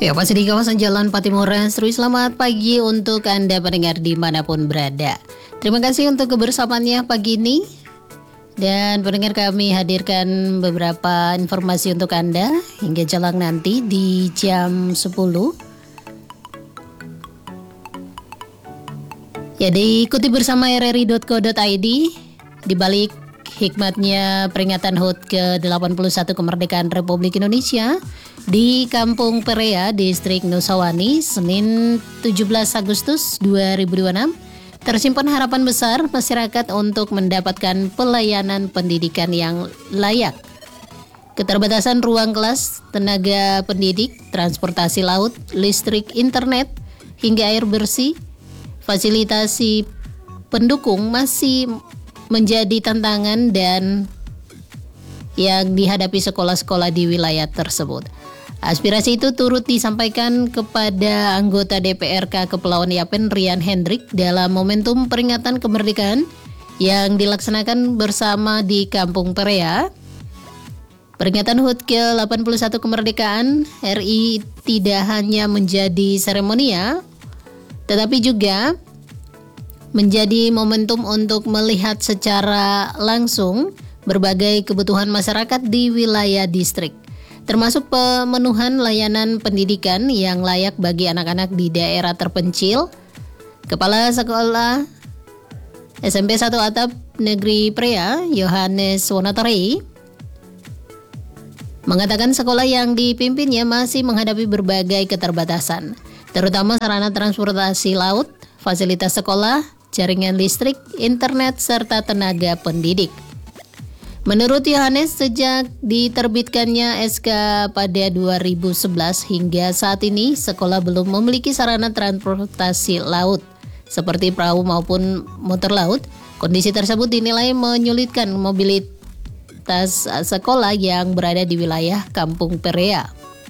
Ya, masih di kawasan Jalan Patimoran, selamat pagi untuk Anda pendengar dimanapun berada. Terima kasih untuk kebersamaannya pagi ini. Dan pendengar, kami hadirkan beberapa informasi untuk Anda hingga jelang nanti di jam 10. Ya, diikuti bersama rri.co.id. Di balik hikmatnya peringatan HUT ke-81 kemerdekaan Republik Indonesia di Kampung Perea, Distrik Nusawani, Senin 17 Agustus 2026, tersimpan harapan besar masyarakat untuk mendapatkan pelayanan pendidikan yang layak. Keterbatasan ruang kelas, tenaga pendidik, transportasi laut, listrik, internet, hingga air bersih, fasilitasi pendukung masih menjadi tantangan dan yang dihadapi sekolah-sekolah di wilayah tersebut. Aspirasi itu turut disampaikan kepada anggota DPRK Kepulauan Yapen Rian Hendrik dalam momentum peringatan kemerdekaan yang dilaksanakan bersama di Kampung Perea. Peringatan HUT ke-81 kemerdekaan RI tidak hanya menjadi seremonial, tetapi juga menjadi momentum untuk melihat secara langsung berbagai kebutuhan masyarakat di wilayah distrik, termasuk pemenuhan layanan pendidikan yang layak bagi anak-anak di daerah terpencil. Kepala Sekolah SMP 1 Atap Negeri Perea, Yohanes Wonotori, mengatakan sekolah yang dipimpinnya masih menghadapi berbagai keterbatasan, terutama sarana transportasi laut, fasilitas sekolah, jaringan listrik, internet, serta tenaga pendidik. Menurut Yohanes, sejak diterbitkannya SK pada 2011 hingga saat ini, sekolah belum memiliki sarana transportasi laut seperti perahu maupun motor laut. Kondisi tersebut dinilai menyulitkan mobilitas sekolah yang berada di wilayah Kampung Perea.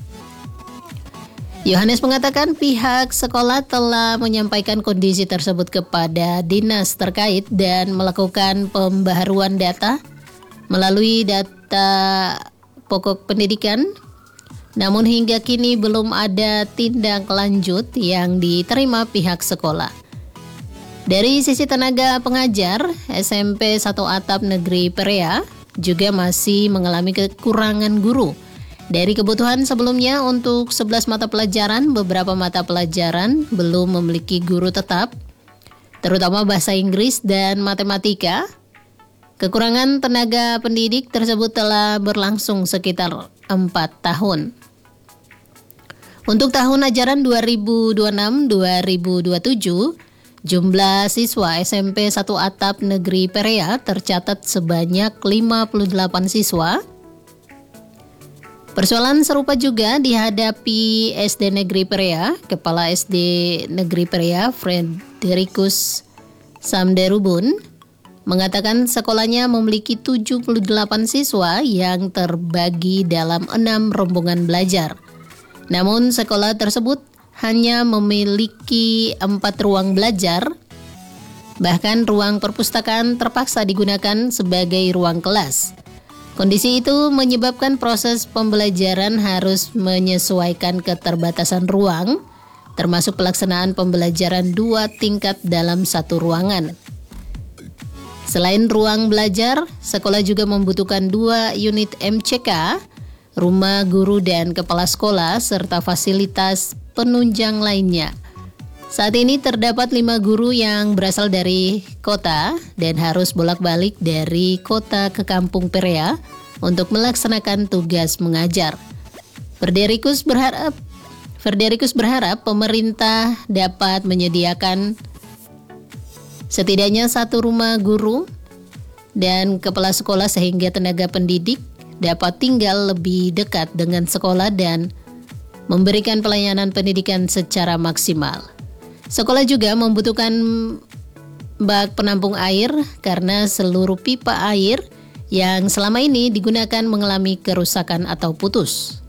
Yohanes mengatakan pihak sekolah telah menyampaikan kondisi tersebut kepada dinas terkait dan melakukan pembaharuan data melalui data pokok pendidikan, namun hingga kini belum ada tindak lanjut yang diterima pihak sekolah. Dari sisi tenaga pengajar, SMP 1 Atap Negeri Perea juga masih mengalami kekurangan guru. Dari kebutuhan sebelumnya untuk 11 mata pelajaran, beberapa mata pelajaran belum memiliki guru tetap, terutama bahasa Inggris dan matematika. Kekurangan tenaga pendidik tersebut telah berlangsung sekitar 4 tahun. Untuk tahun ajaran 2026-2027, jumlah siswa SMP 1 Atap Negeri Perea tercatat sebanyak 58 siswa. Persoalan serupa juga dihadapi SD Negeri Perea. Kepala SD Negeri Perea, Fredericus Samderubun, mengatakan sekolahnya memiliki 78 siswa yang terbagi dalam 6 rombongan belajar. Namun sekolah tersebut hanya memiliki 4 ruang belajar, bahkan ruang perpustakaan terpaksa digunakan sebagai ruang kelas. Kondisi itu menyebabkan proses pembelajaran harus menyesuaikan keterbatasan ruang, termasuk pelaksanaan pembelajaran 2 tingkat dalam satu ruangan. Selain ruang belajar, sekolah juga membutuhkan 2 unit MCK, rumah guru dan kepala sekolah, serta fasilitas penunjang lainnya. Saat ini terdapat 5 guru yang berasal dari kota dan harus bolak-balik dari kota ke Kampung Perea untuk melaksanakan tugas mengajar. Fredericus berharap pemerintah dapat menyediakan setidaknya 1 rumah guru dan kepala sekolah sehingga tenaga pendidik dapat tinggal lebih dekat dengan sekolah dan memberikan pelayanan pendidikan secara maksimal. Sekolah juga membutuhkan bak penampung air karena seluruh pipa air yang selama ini digunakan mengalami kerusakan atau putus.